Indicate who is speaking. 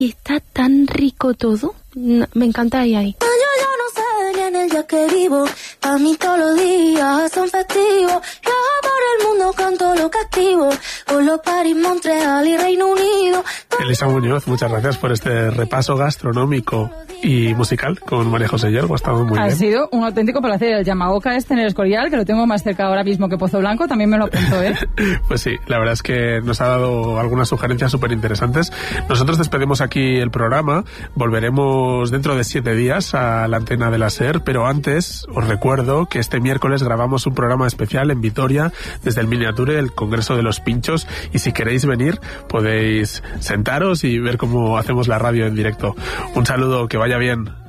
Speaker 1: Está tan rico todo. No, me encanta ir ahí.
Speaker 2: Yo ya no sé ni en el día que vivo. A mí todos los días son festivos. Viajo por el mundo, canto lo que activo. Con los París, Montreal y Reino Unido.
Speaker 3: Elisa Muñoz, muchas gracias por este repaso gastronómico y musical con María José Yergo. Ha estado muy bien.
Speaker 4: Ha sido un auténtico placer. El Yamaoka en el Escorial, que lo tengo más cerca ahora mismo que Pozo Blanco, también me lo apunto, ¿eh?
Speaker 3: Pues sí, la verdad es que nos ha dado algunas sugerencias súper interesantes. Nosotros despedimos aquí el programa. Volveremos dentro de 7 días a la antena de la SER, pero antes os recuerdo que este miércoles grabamos un programa especial en Vitoria desde el Miniature del Congreso de los Pinchos, y si queréis venir podéis sentaros y ver cómo hacemos la radio en directo. Un saludo, que vaya bien.